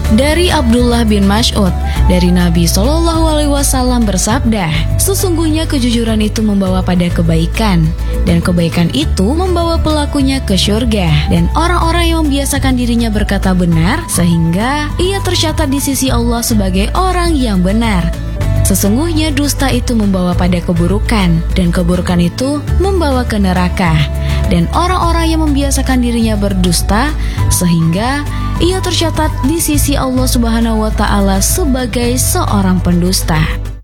Dari Abdullah bin Mas'ud, dari Nabi SAW bersabda, sesungguhnya kejujuran itu membawa pada kebaikan, dan kebaikan itu membawa pelakunya ke surga, dan orang-orang yang membiasakan dirinya berkata benar, sehingga ia tercatat di sisi Allah sebagai orang yang benar. Sesungguhnya dusta itu membawa pada keburukan, dan keburukan itu membawa ke neraka. Dan orang-orang yang membiasakan dirinya berdusta, sehingga ia tercatat di sisi Allah Subhanahu wa Ta'ala sebagai seorang pendusta.